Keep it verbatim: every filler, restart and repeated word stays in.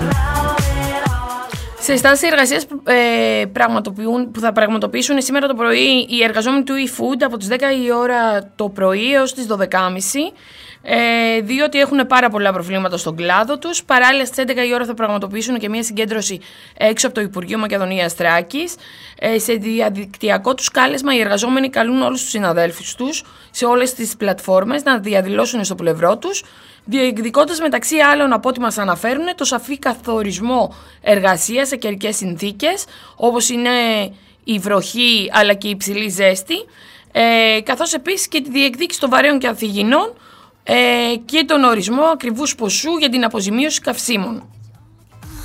Σε στάση εργασίας ε, που θα πραγματοποιήσουν σήμερα το πρωί οι εργαζόμενοι του eFood από τις δέκα η ώρα το πρωί έως τις δώδεκα και μισή, ε, διότι έχουν πάρα πολλά προβλήματα στον κλάδο τους. Παράλληλα στις έντεκα η ώρα θα πραγματοποιήσουν και μια συγκέντρωση έξω από το Υπουργείο Μακεδονίας Θράκης. Ε, σε διαδικτυακό τους κάλεσμα οι εργαζόμενοι καλούν όλους τους συναδέλφους τους σε όλες τις πλατφόρμες να διαδηλώσουν στο πλευρό τους, διεκδικώντας μεταξύ άλλων από ό,τι μας αναφέρουν το σαφή καθορισμό εργασίας σε καιρικές συνθήκες όπως είναι η βροχή αλλά και η υψηλή ζέστη, ε, καθώς επίσης και τη διεκδίκηση των βαρέων και ανθυγινών ε, και τον ορισμό ακριβούς ποσού για την αποζημίωση καυσίμων.